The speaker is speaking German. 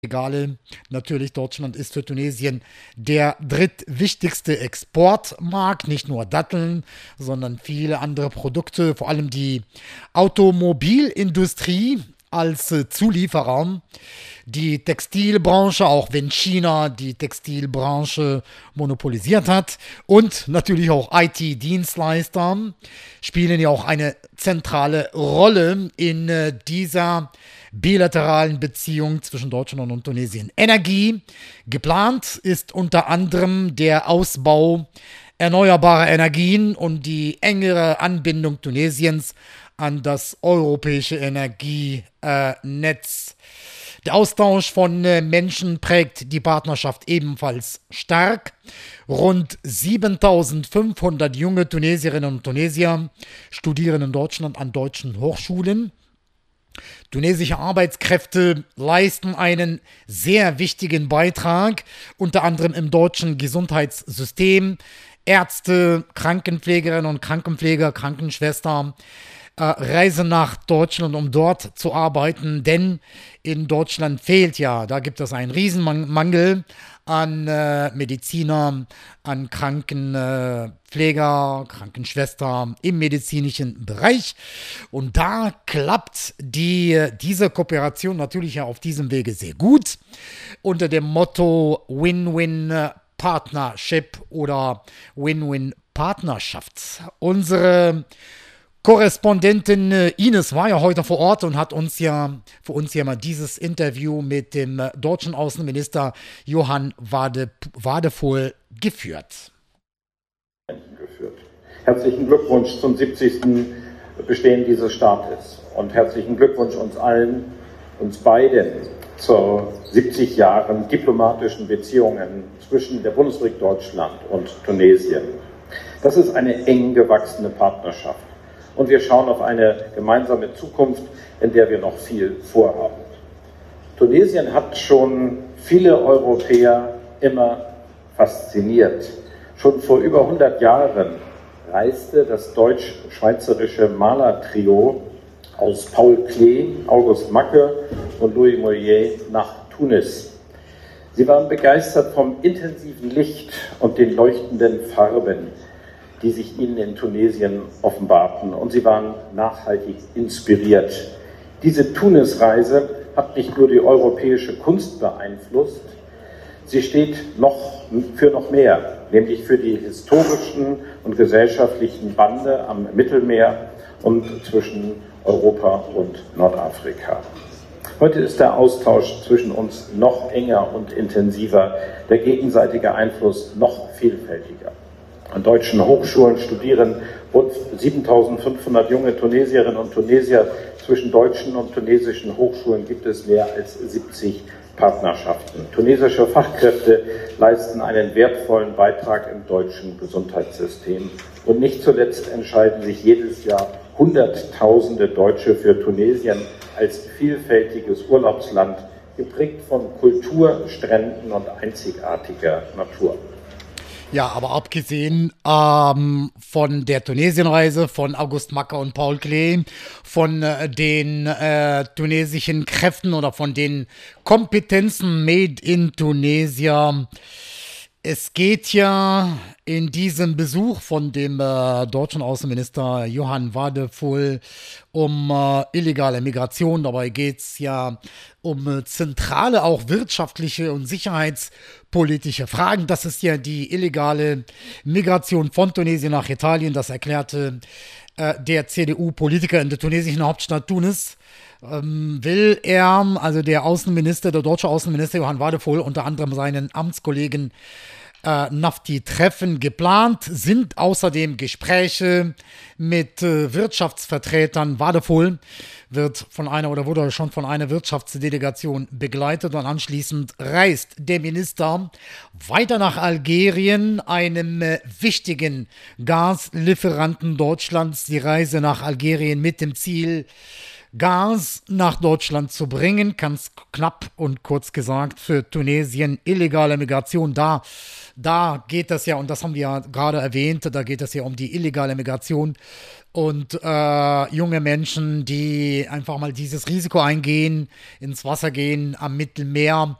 Egal, natürlich, Deutschland ist für Tunesien der drittwichtigste Exportmarkt, nicht nur Datteln, sondern viele andere Produkte, vor allem die Automobilindustrie als Zulieferer, die Textilbranche, auch wenn China die Textilbranche monopolisiert hat, und natürlich auch IT-Dienstleister spielen ja auch eine zentrale Rolle in dieser bilateralen Beziehung zwischen Deutschland und Tunesien. Energie geplant ist unter anderem der Ausbau erneuerbarer Energien und die engere Anbindung Tunesiens an das europäische Energienetz. Der Austausch von Menschen prägt die Partnerschaft ebenfalls stark. Rund 7500 junge Tunesierinnen und Tunesier studieren in Deutschland an deutschen Hochschulen. Tunesische Arbeitskräfte leisten einen sehr wichtigen Beitrag, unter anderem im deutschen Gesundheitssystem. Ärzte, Krankenpflegerinnen und Krankenpfleger, Krankenschwestern reisen nach Deutschland, um dort zu arbeiten, denn in Deutschland fehlt ja, da gibt es einen Riesenmangel an Medizinern, an Krankenpfleger, Krankenschwestern im medizinischen Bereich. Und da klappt diese Kooperation natürlich ja auf diesem Wege sehr gut unter dem Motto Win-Win Partnership oder Win-Win Partnerschaft. Unsere Korrespondentin Ines war ja heute vor Ort und hat uns ja für uns ja mal dieses Interview mit dem deutschen Außenminister Johann Wadephul geführt. Herzlichen Glückwunsch zum 70. Bestehen dieses Staates und herzlichen Glückwunsch uns allen, uns beiden, zu 70 Jahren diplomatischen Beziehungen zwischen der Bundesrepublik Deutschland und Tunesien. Das ist eine eng gewachsene Partnerschaft. Und wir schauen auf eine gemeinsame Zukunft, in der wir noch viel vorhaben. Tunesien hat schon viele Europäer immer fasziniert. Schon vor über 100 Jahren reiste das deutsch-schweizerische Malertrio aus Paul Klee, August Macke und Louis Mouillet nach Tunis. Sie waren begeistert vom intensiven Licht und den leuchtenden Farben, die sich ihnen in Tunesien offenbarten, und sie waren nachhaltig inspiriert. Diese Tunis-Reise hat nicht nur die europäische Kunst beeinflusst, sie steht für noch mehr, nämlich für die historischen und gesellschaftlichen Bande am Mittelmeer und zwischen Europa und Nordafrika. Heute ist der Austausch zwischen uns noch enger und intensiver, der gegenseitige Einfluss noch vielfältiger. An deutschen Hochschulen studieren rund 7.500 junge Tunesierinnen und Tunesier. Zwischen deutschen und tunesischen Hochschulen gibt es mehr als 70 Partnerschaften. Tunesische Fachkräfte leisten einen wertvollen Beitrag im deutschen Gesundheitssystem. Und nicht zuletzt entscheiden sich jedes Jahr Hunderttausende Deutsche für Tunesien als vielfältiges Urlaubsland, geprägt von Kultur, Stränden und einzigartiger Natur. Ja, aber abgesehen von der Tunesienreise von August Macke und Paul Klee, von den tunesischen Kräften oder von den Kompetenzen made in Tunisia. Es geht ja in diesem Besuch von dem deutschen Außenminister Johann Wadephul um illegale Migration. Dabei geht es ja um zentrale, auch wirtschaftliche und sicherheitspolitische Fragen. Das ist ja die illegale Migration von Tunesien nach Italien. Das erklärte der CDU-Politiker in der tunesischen Hauptstadt Tunis. Will er, also der deutsche Außenminister Johann Wadephul, unter anderem seinen Amtskollegen Nafti treffen. Geplant sind außerdem Gespräche mit Wirtschaftsvertretern. Wadephul wurde schon von einer Wirtschaftsdelegation begleitet, und anschließend reist der Minister weiter nach Algerien, einem wichtigen Gaslieferanten Deutschlands. Die Reise nach Algerien mit dem Ziel, Gas nach Deutschland zu bringen. Ganz knapp und kurz gesagt, für Tunesien illegale Migration. Da geht es ja, und das haben wir ja gerade erwähnt, da geht es ja um die illegale Migration und junge Menschen, die einfach mal dieses Risiko eingehen, ins Wasser gehen am Mittelmeer